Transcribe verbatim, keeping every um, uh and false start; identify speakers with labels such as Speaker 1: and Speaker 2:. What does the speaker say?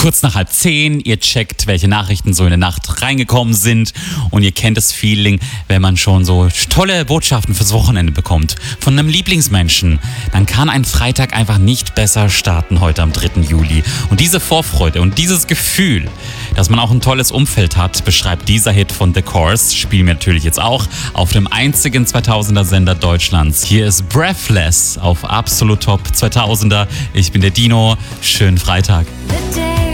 Speaker 1: kurz nach halb zehn. Ihr checkt, welche Nachrichten so in der Nacht reingekommen sind. Und ihr kennt das Feeling, wenn man schon so tolle Botschaften fürs Wochenende bekommt. Von einem Lieblingsmenschen. Dann kann ein Freitag einfach nicht besser starten heute am dritten Juli. Und diese Vorfreude und dieses Gefühl, dass man auch ein tolles Umfeld hat, beschreibt dieser Hit von The Course. Spielen wir natürlich jetzt auch auf dem einzigen zweitausender Sender Deutschlands. Hier ist Breathless auf Absolut Top zweitausender. Ich bin der Dino. Schönen Freitag.
Speaker 2: Bitte